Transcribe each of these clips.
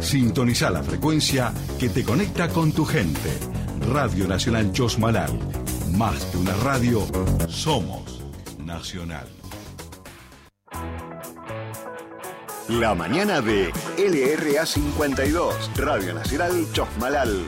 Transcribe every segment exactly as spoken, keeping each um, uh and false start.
Sintoniza la frecuencia que te conecta con tu gente. Radio Nacional Chosmalal. Más que una radio, somos Nacional. La mañana de L R A cincuenta y dos, Radio Nacional Chosmalal.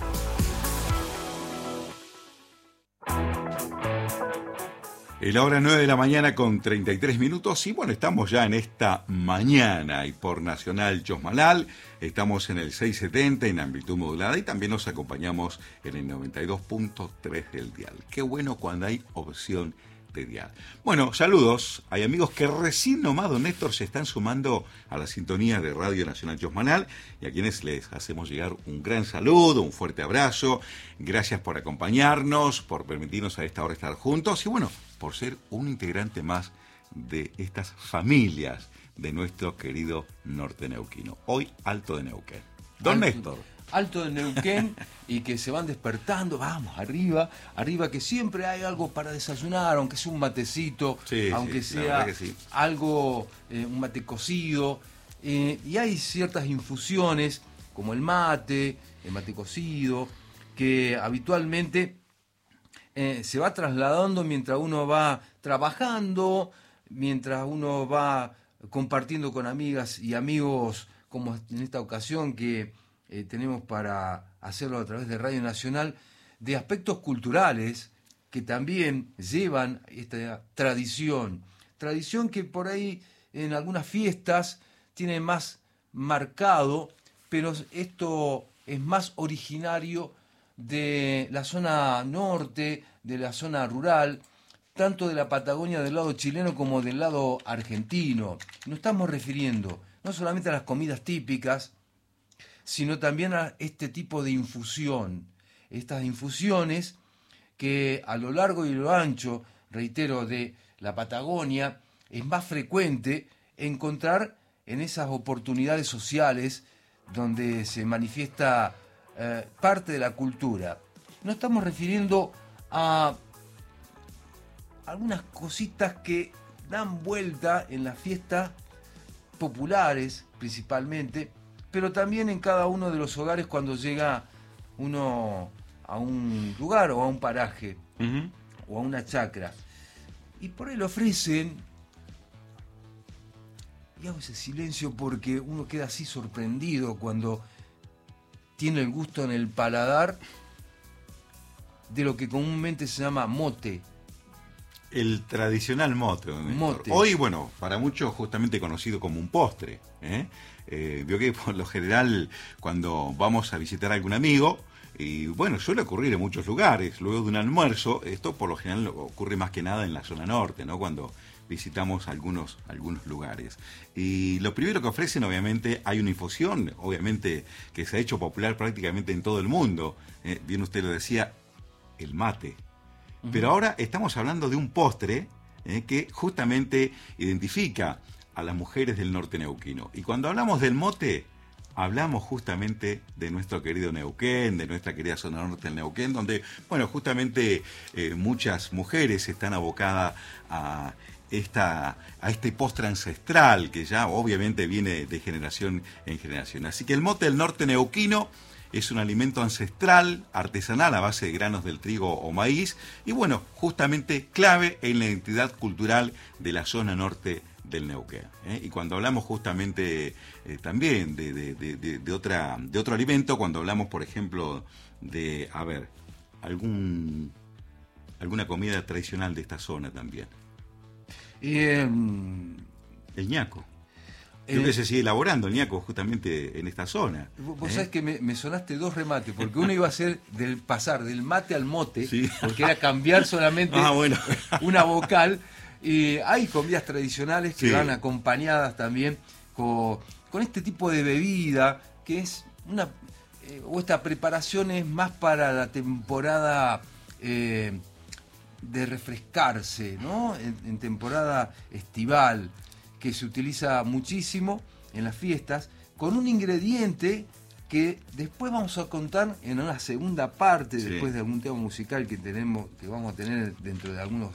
La hora nueve de la mañana con treinta y tres minutos y bueno, estamos ya en esta mañana y por Nacional Chosmalal, estamos en el seiscientos setenta en amplitud modulada y también nos acompañamos en el noventa y dos punto tres del dial. Qué bueno cuando hay opción de dial. Bueno, saludos, hay amigos que recién nomás, don Néstor, se están sumando a la sintonía de Radio Nacional Chosmalal y a quienes les hacemos llegar un gran saludo, un fuerte abrazo, gracias por acompañarnos, por permitirnos a esta hora estar juntos y bueno, por ser un integrante más de estas familias de nuestro querido norte neuquino. Hoy Alto de Neuquén. Don Alto, Néstor. Alto de Neuquén y que se van despertando, vamos, arriba, arriba, que siempre hay algo para desayunar, aunque sea un matecito, sí, aunque sí, sea que sí. algo, eh, un mate cocido, eh, y hay ciertas infusiones, como el mate, el mate cocido, que habitualmente Eh, se va trasladando mientras uno va trabajando, mientras uno va compartiendo con amigas y amigos, como en esta ocasión que eh, tenemos para hacerlo a través de Radio Nacional, de aspectos culturales que también llevan esta tradición. Tradición que por ahí en algunas fiestas tiene más marcado, pero esto es más originario de la zona norte, de la zona rural, tanto de la Patagonia del lado chileno como del lado argentino. Nos estamos refiriendo no solamente a las comidas típicas, sino también a este tipo de infusión. Estas infusiones que a lo largo y lo ancho, reitero, de la Patagonia, es más frecuente encontrar en esas oportunidades sociales donde se manifiesta Eh, parte de la cultura. Nos estamos refiriendo a algunas cositas que dan vuelta en las fiestas populares principalmente, pero también en cada uno de los hogares cuando llega uno a un lugar o a un paraje uh-huh. o a una chacra. Y por ahí le ofrecen, y hago ese silencio porque uno queda así sorprendido cuando tiene el gusto en el paladar de lo que comúnmente se llama mote. El tradicional mote, don mote. Hoy, bueno, para muchos justamente conocido como un postre. ¿eh? Eh, veo que por lo general cuando vamos a visitar a algún amigo, y bueno, suele ocurrir en muchos lugares, luego de un almuerzo, esto por lo general ocurre más que nada en la zona norte, ¿no? Cuando visitamos algunos, algunos lugares. Y lo primero que ofrecen, obviamente, hay una infusión, obviamente, que se ha hecho popular prácticamente en todo el mundo. Eh, bien usted lo decía, el mate. Uh-huh. Pero ahora estamos hablando de un postre eh, que justamente identifica a las mujeres del norte neuquino. Y cuando hablamos del mote, hablamos justamente de nuestro querido Neuquén, de nuestra querida zona norte del Neuquén, donde, bueno, justamente eh, muchas mujeres están abocadas a Esta, a este postre ancestral que ya obviamente viene de generación en generación. Así que el mote del norte neuquino es un alimento ancestral, artesanal a base de granos del trigo o maíz y bueno, justamente clave en la identidad cultural de la zona norte del Neuquén. ¿eh? Y cuando hablamos justamente eh, también de, de, de, de, de, otra, de otro alimento, cuando hablamos por ejemplo de, a ver, algún, alguna comida tradicional de esta zona también. Eh, el ñaco. Creo eh, que se sigue elaborando el ñaco justamente en esta zona. Vos ¿eh? sabés que me, me sonaste dos remates, porque uno iba a ser del pasar del mate al mote, sí. porque era cambiar solamente ah, bueno. una vocal. Y hay comidas tradicionales que sí. van acompañadas también con, con este tipo de bebida, que es una, eh, o esta preparación es más para la temporada eh, de refrescarse, ¿no? En, en temporada estival, que se utiliza muchísimo en las fiestas, con un ingrediente que después vamos a contar en una segunda parte, sí. después de algún tema musical que tenemos, que vamos a tener dentro de algunos